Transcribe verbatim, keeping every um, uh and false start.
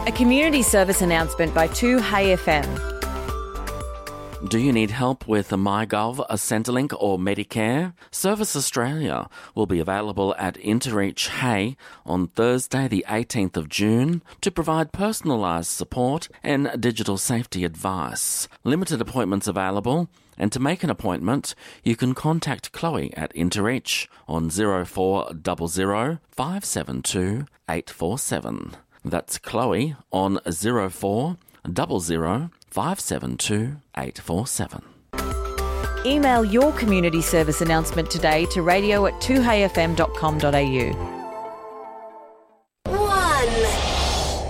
A community service announcement by two Hey F M. Do you need help with MyGov, Centrelink or Medicare? Service Australia will be available at Interreach Hey on Thursday the eighteenth of June to provide personalised support and digital safety advice. Limited appointments available, and to make an appointment you can contact Chloe at Interreach on zero four zero zero five seven two eight four seven. That's Chloe on zero four zero zero five seven two eight four seven. Email your community service announcement today to radio at two hey f m dot com dot a u.